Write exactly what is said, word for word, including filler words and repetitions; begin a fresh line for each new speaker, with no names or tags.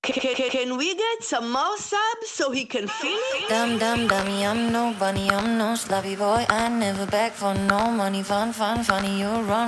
Can, can, can we get some more subs so he can feel it?
Dumb, dumb, dummy, I'm no bunny, I'm no sloppy boy. I never beg for no money. Fun, fun, funny, you run.